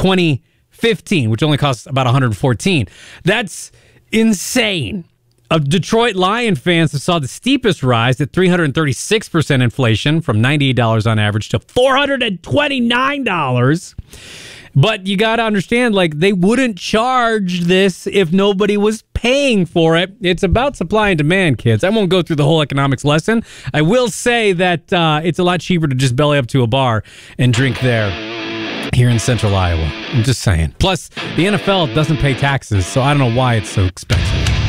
2015, which only costs about $114. That's insane. Detroit Lion fans have saw the steepest rise at 336% inflation from $98 on average to $429. But you got to understand, like, they wouldn't charge this if nobody was paying for it. It's about supply and demand, kids. I won't go through the whole economics lesson. I will say that it's a lot cheaper to just belly up to a bar and drink there here in central Iowa. I'm just saying. Plus, the NFL doesn't pay taxes, so I don't know why it's so expensive.